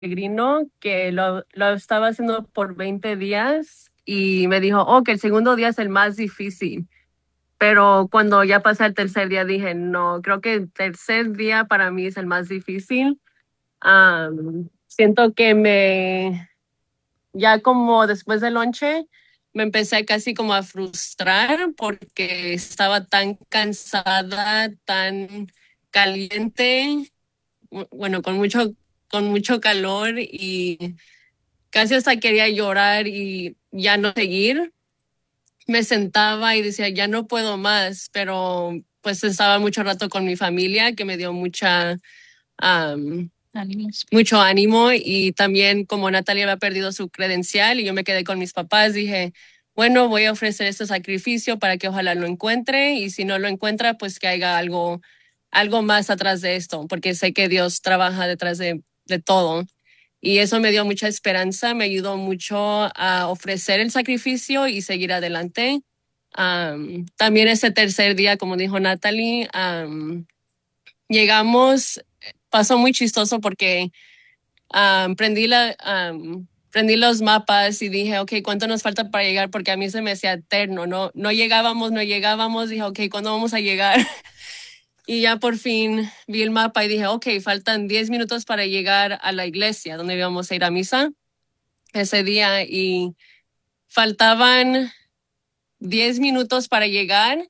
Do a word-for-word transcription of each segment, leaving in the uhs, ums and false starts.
peregrino que lo, lo estaba haciendo por veinte días y me dijo, oh, que el segundo día es el más difícil. Pero cuando ya pasé el tercer día dije, no, creo que el tercer día para mí es el más difícil. Am, siento que me, ya como después del lonche, me empecé casi como a frustrar porque estaba tan cansada, tan caliente, bu- bueno, con mucho, con mucho calor y casi hasta quería llorar y ya no seguir. Me sentaba y decía, ya no puedo más, pero pues estaba mucho rato con mi familia que me dio mucha, um, ánimos. Mucho ánimo y también como Natalia había perdido su credencial y yo me quedé con mis papás, dije, bueno, voy a ofrecer este sacrificio para que ojalá lo encuentre y si no lo encuentra, pues que haya algo, algo más atrás de esto, porque sé que Dios trabaja detrás de, de todo. Y eso me dio mucha esperanza, me ayudó mucho a ofrecer el sacrificio y seguir adelante. Um, también ese tercer día, como dijo Natalie, um, llegamos, pasó muy chistoso porque um, prendí, la, um, prendí los mapas y dije, ok, ¿cuánto nos falta para llegar? Porque a mí se me hacía eterno, no, no llegábamos, no llegábamos, dije, ok, ¿cuándo vamos a llegar? Y ya por fin vi el mapa y dije, ok, faltan diez minutos para llegar a la iglesia donde íbamos a ir a misa ese día y faltaban diez minutos para llegar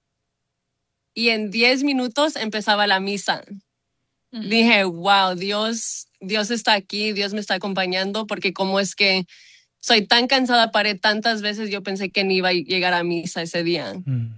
y en diez minutos empezaba la misa. Mm. Dije, wow, Dios, Dios está aquí, Dios me está acompañando porque como es que soy tan cansada, paré tantas veces, yo pensé que ni iba a llegar a misa ese día. Mm.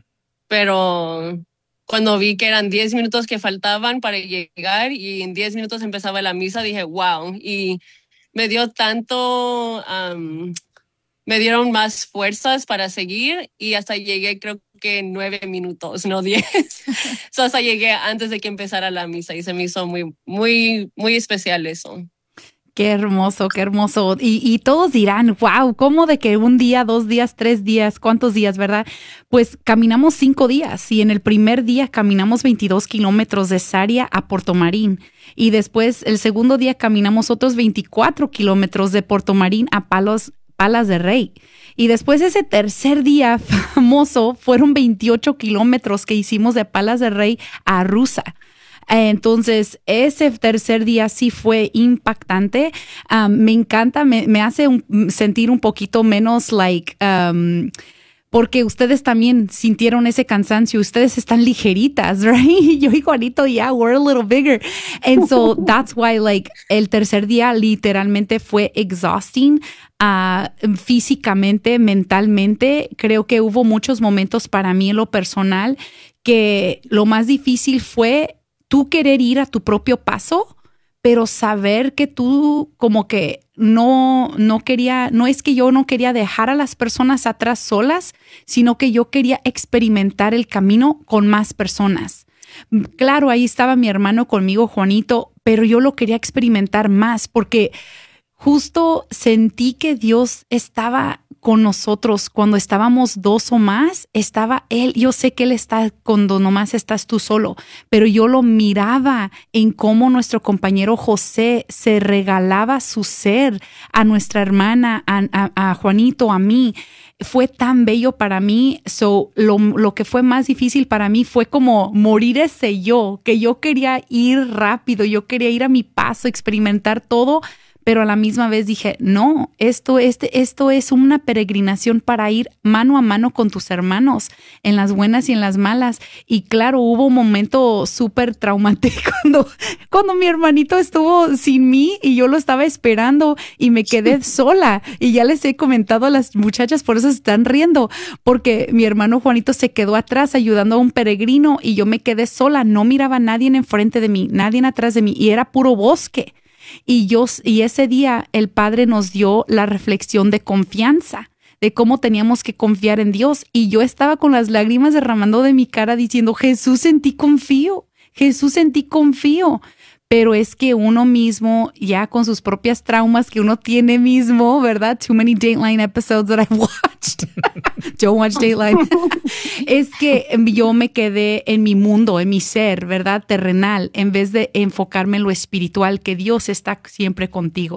Pero cuando vi que eran diez minutos que faltaban para llegar y en diez minutos empezaba la misa, dije, wow, y me dio tanto, um, me dieron más fuerzas para seguir y hasta llegué creo que nueve minutos, no diez. So, hasta llegué antes de que empezara la misa y se me hizo muy, muy, muy especial eso. Qué hermoso, qué hermoso. Y, y todos dirán, wow, ¿cómo de que un día, dos días, tres días, cuántos días, verdad? Pues caminamos cinco días y en el primer día caminamos veintidós kilómetros de Saria a Puerto Marín y después el segundo día caminamos otros veinticuatro kilómetros de Puerto Marín a Palos, Palas de Rey. Y después ese tercer día famoso fueron veintiocho kilómetros que hicimos de Palas de Rey a Rusa. Entonces, ese tercer día sí fue impactante. Um, me encanta, me, me hace un, sentir un poquito menos like, um, porque ustedes también sintieron ese cansancio. Ustedes están ligeritas, right? Yo y Juanito, yeah, we're a little bigger. And so that's why, like, el tercer día literalmente fue exhausting. Uh, físicamente, mentalmente, creo que hubo muchos momentos para mí en lo personal que lo más difícil fue tú querer ir a tu propio paso, pero saber que tú como que no, no quería, no es que yo no quería dejar a las personas atrás solas, sino que yo quería experimentar el camino con más personas. Claro, ahí estaba mi hermano conmigo, Juanito, pero yo lo quería experimentar más porque justo sentí que Dios estaba con nosotros cuando estábamos dos o más, estaba Él. Yo sé que Él está cuando nomás estás tú solo, pero yo lo miraba en cómo nuestro compañero José se regalaba su ser a nuestra hermana, a, a, a Juanito, a mí. Fue tan bello para mí. So, lo, lo que fue más difícil para mí fue como morir ese yo, que yo quería ir rápido, yo quería ir a mi paso, experimentar todo, pero a la misma vez dije, no, esto, este, esto es una peregrinación para ir mano a mano con tus hermanos, en las buenas y en las malas. Y claro, hubo un momento súper traumático cuando, cuando mi hermanito estuvo sin mí y yo lo estaba esperando y me quedé sola. Y ya les he comentado a las muchachas, por eso se están riendo, porque mi hermano Juanito se quedó atrás ayudando a un peregrino y yo me quedé sola, no miraba a nadie enfrente de mí, nadie atrás de mí y era puro bosque. Y yo, y ese día el Padre nos dio la reflexión de confianza, de cómo teníamos que confiar en Dios. Y yo estaba con las lágrimas derramando de mi cara diciendo, Jesús, en ti confío, Jesús, en ti confío. pero es que uno mismo, ya con sus propias traumas que uno tiene mismo, ¿verdad? Too many Dateline episodes that I've watched. Don't watch Dateline. Es que yo me quedé en mi mundo, en mi ser, ¿verdad? Terrenal, en vez de enfocarme en lo espiritual, que Dios está siempre contigo.